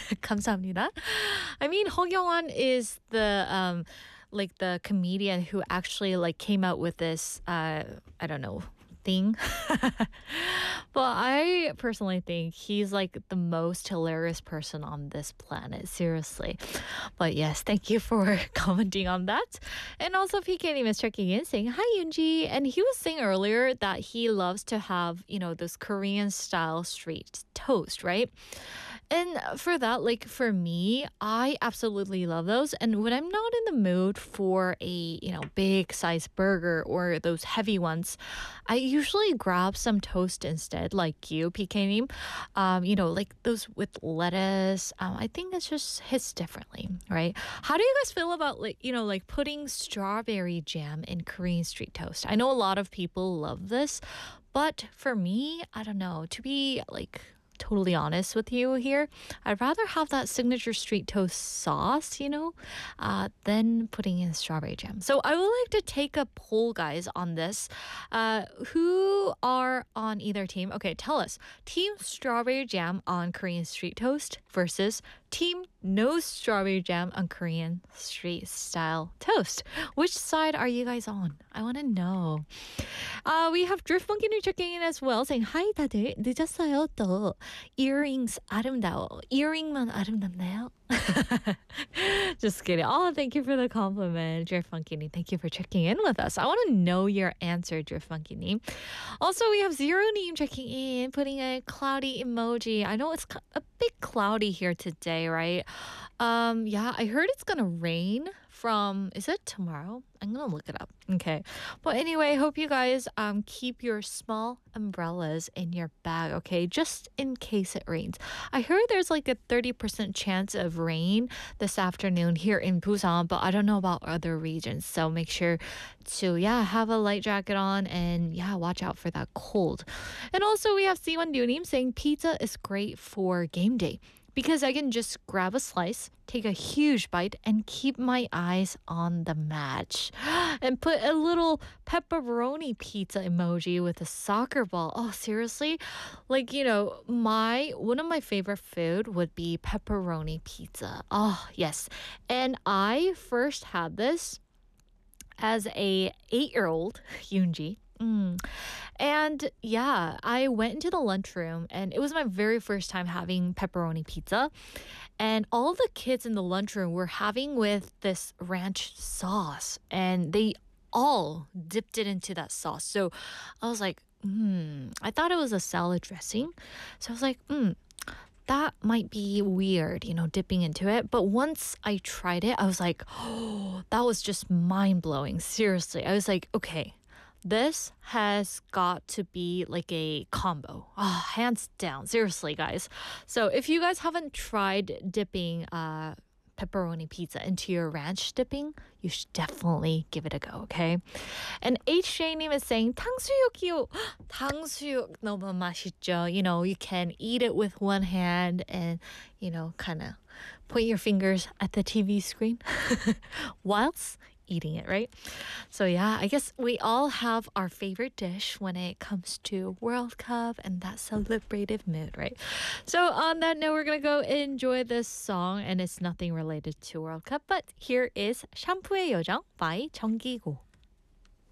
감사합니다. I mean, Hong Young-won is the like the comedian who actually like came out with this I don't know thing. But I personally think he's like the most hilarious person on this planet, seriously. But yes, thank you for commenting on that. And also PK님 is checking in saying, hi Yoonji. And he was saying earlier that he loves to have, you know, this Korean style street toast, right? And for that, like for me, I absolutely love those. And when I'm not in the mood for a, you know, big size burger or those heavy ones, I usually grab some toast instead, like you, PK. You know, like those with lettuce. I think it just hits differently, right? How do you guys feel about like, you know, like putting strawberry jam in Korean street toast? I know a lot of people love this, but for me, I don't know, to be like totally honest with you here, I'd rather have that signature street toast sauce, you know, than putting in strawberry jam. So I would like to take a poll, guys, on this. Who are on either team? Okay, tell us. Team strawberry jam on Korean street toast versus team no strawberry jam on Korean street style toast. Which side are you guys on? I want to know. We have Drift Monkey checking in as well, saying hi 다들 늦었어요 또. Earrings 아름다워. Earring만 아름답나요? Just kidding. Oh, thank you for the compliment, Drift Monkey. Thank you for checking in with us. I want to know your answer, Drift Monkey. Also, we have Zero Neem checking in, putting a cloudy emoji. I know it's a bit cloudy here today, right? Yeah, I heard it's gonna rain from, is it tomorrow? I'm gonna look it up. Okay. But anyway, hope you guys keep your small umbrellas in your bag, okay? Just in case it rains. I heard there's like a 30% chance of rain this afternoon here in Busan, but I don't know about other regions. So make sure to, yeah, have a light jacket on and yeah, watch out for that cold. And also we have Siwan Dunim saying pizza is great for game day, because I can just grab a slice, take a huge bite, and keep my eyes on the match. And put a little pepperoni pizza emoji with a soccer ball. Oh, seriously? Like, you know, one of my favorite food would be pepperoni pizza. Oh, yes. And I first had this as a 8-year-old, Yoonji. And yeah, I went into the lunchroom and it was my very first time having pepperoni pizza. And all the kids in the lunchroom were having with this ranch sauce and they all dipped it into that sauce. So I was like, I thought it was a salad dressing. So I was like, that might be weird, you know, dipping into it. But once I tried it, I was like, oh, that was just mind blowing. Seriously. I was like, okay, this has got to be like a combo. Oh, hands down. Seriously, guys. So if you guys haven't tried dipping pepperoni pizza into your ranch dipping, you should definitely give it a go, okay? And HJ님 is saying 탕수육이요. 탕수육 너무 맛있죠. You know, you can eat it with one hand and, you know, kind of point your fingers at the TV screen whilst eating it, right? So yeah, I guess we all have our favorite dish when it comes to World Cup and that celebrative mood, right? So on that note, we're gonna go enjoy this song, and it's nothing related to World Cup, but here is 샴푸의 요정 by 정기고.